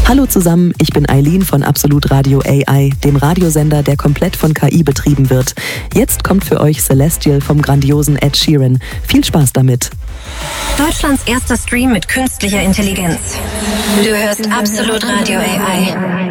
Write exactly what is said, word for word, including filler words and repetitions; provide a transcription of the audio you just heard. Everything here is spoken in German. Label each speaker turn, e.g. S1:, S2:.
S1: Hallo zusammen, ich bin Eileen von Absolut Radio A I, dem Radiosender, der komplett von K I betrieben wird. Jetzt kommt für euch Celestial vom grandiosen Ed Sheeran. Viel Spaß damit.
S2: Deutschlands erster Stream mit künstlicher Intelligenz. Du hörst Absolut Radio A I.